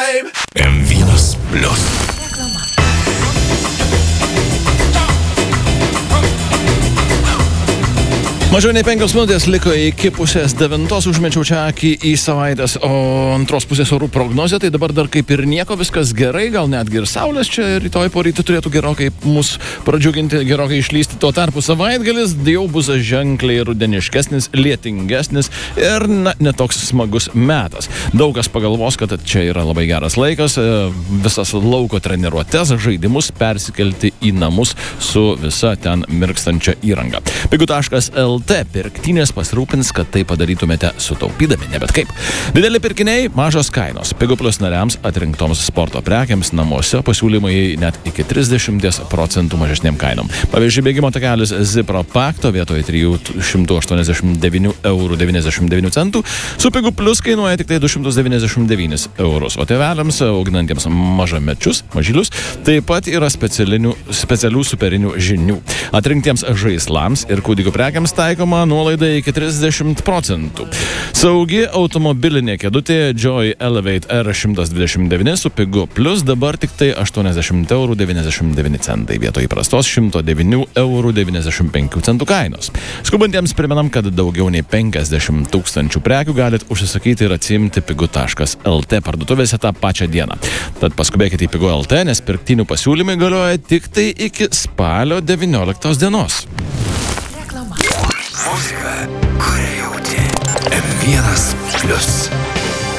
babe. M1 Plus. Mažiau nei 5 minutės liko iki pusės 9, užmečiau čia akį į savaitės, o antros pusės orų prognozę, tai dabar dar kaip ir nieko, viskas gerai, gal netgi ir saulės čia rytoj porytį turėtų gerokai mus pradžiuginti, gerokai išlysti, tuo tarpu savaitgalis jau bus ženkliai rudeniškesnis, lietingesnis ir netoks smagus metas. Daug kas pagalvos, kad čia yra labai geras laikas, visas lauko treniruotes, žaidimus persikelti į namus su visa ten mirkstančia įranga. Pigu.lt pirktinės pasirūpins, kad tai padarytumėte sutaupydami, ne bet kaip. Dideli pirkiniai, mažos kainos. Pigu Plus nariams atrinktoms sporto prekiams namuose pasiūlymai net iki 30% mažesnėm kainom. Pavyzdžiui, bėgimo takelis Zipro Pakto vietoje 389,99 €, su Pigu Plus kainuoja tik tai 299 €. O tėveliams, auginantiems mažylius, taip pat yra specialių superinių žinių. Atrinktiems žaislams ir kūdikių prekiams taikoma nuolaida iki 30%. Saugi automobilinė kėdutė Joy Elevate R129 su Pigu Plus dabar tik tai 80,99 € vietoj įprastos 109,95 € kainos. Skubantiems primenam, kad daugiau nei 50 000 prekių galit užsisakyti ir atsiimti Pigu.lt parduotuvėse tą pačią dieną. Tad paskubėkite į Pigu.lt, nes pirktinių pasiūlymai galioja tik tai iki spalio 19 dienos. Muzika, kurią jauti. M1 Plus.